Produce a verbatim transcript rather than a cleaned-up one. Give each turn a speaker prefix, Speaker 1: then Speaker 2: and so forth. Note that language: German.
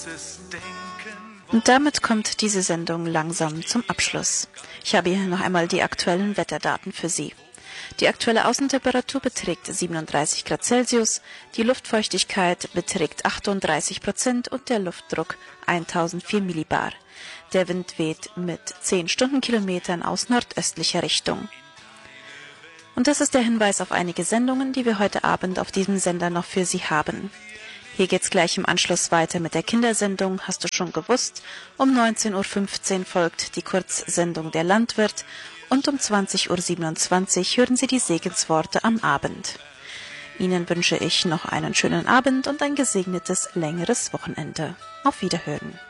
Speaker 1: Und damit kommt diese Sendung langsam zum Abschluss. Ich habe hier noch einmal die aktuellen Wetterdaten für Sie. Die aktuelle Außentemperatur beträgt siebenunddreißig Grad Celsius, die Luftfeuchtigkeit beträgt achtunddreißig Prozent und der Luftdruck tausendvier Millibar. Der Wind weht mit zehn Stundenkilometern aus nordöstlicher Richtung. Und das ist der Hinweis auf einige Sendungen, die wir heute Abend auf diesem Sender noch für Sie haben. Hier geht's gleich im Anschluss weiter mit der Kindersendung, hast du schon gewusst. Um neunzehn Uhr fünfzehn folgt die Kurzsendung Der Landwirt und um zwanzig Uhr siebenundzwanzig hören Sie die Segensworte am Abend. Ihnen wünsche ich noch einen schönen Abend und ein gesegnetes, längeres Wochenende. Auf Wiederhören.